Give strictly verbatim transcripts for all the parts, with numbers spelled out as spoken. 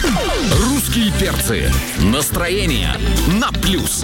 Русские перцы. Настроение на плюс.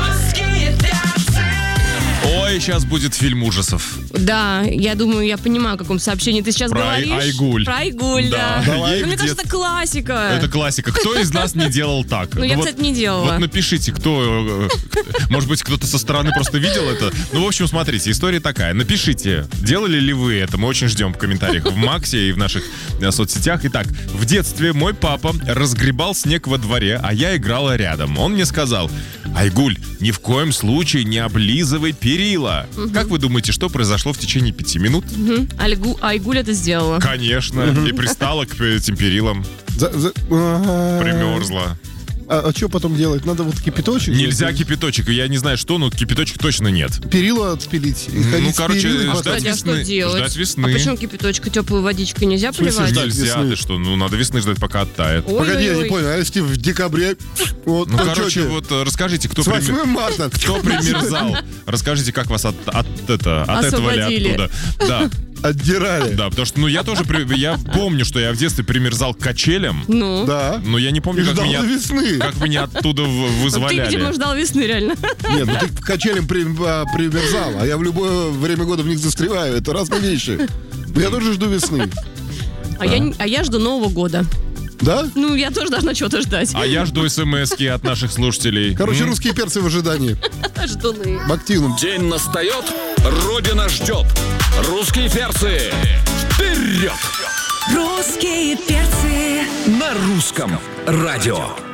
Ой, сейчас будет фильм ужасов. Да, я думаю, я понимаю, о каком сообщении ты сейчас Про говоришь. Айгуль. Про Айгуль, да. Да. Ну, Ей мне в кажется, дет- это классика. Это классика. Кто из нас не делал так? Ну, я, вот, кстати, не делала. Вот напишите, кто... э, Может быть, кто-то со стороны просто видел это. Ну, в общем, смотрите, история такая. Напишите, делали ли вы это. Мы очень ждем в комментариях в Максе и в наших э, соцсетях. Итак, в детстве мой папа разгребал снег во дворе, а я играла рядом. Он мне сказал: Айгуль, ни в коем случае не облизывай перила. Мгм. Как вы думаете, что произошло в течение пяти минут? Мгм. Альгу- Айгуль это сделала. Конечно. И пристала к этим перилам. За- за- ага. Примерзла. А, а что потом делать? Надо вот кипяточек? Нельзя кипяточек. Я не знаю, что, но кипяточек точно нет. Перила отпилить. И Ну, ходить с короче, перилами ждать хватать. Кстати, а что весны. делать? Ждать весны. А почему кипяточка, теплую водичкой нельзя поливать? ждать Нельзя, весны? ты что? Ну, надо весны ждать, пока оттает. Ой, Погоди, я ой, не ой. понял. А если в декабре? Вот, Ну, то короче, чё тебе? вот э, расскажите, кто, С пример- восьмого марта. кто примерзал. Расскажите, как вас от, от, это, отэтовали Освободили. оттуда. Да, Отдирали. да, потому что, ну, я тоже, при- я помню, что я в детстве примерзал к качелям, Ну. Да. но я не И помню, как ждал меня, до весны. как меня оттуда в- Ты, вызволяли. видимо, ждал весны, реально. Нет, ну ты к качелям при- а, примерзал, а я в любое время года в них застреваю. Это разные вещи. Но я тоже жду весны. А я, не- а я жду Нового года. Да? Ну, я тоже должна чего-то ждать. А я жду смс-ки от наших слушателей. Короче, М? русские перцы в ожидании. Ждуны. В активном. День настает, Родина ждет. Русские перцы. Вперед! Русские перцы. На русском радио.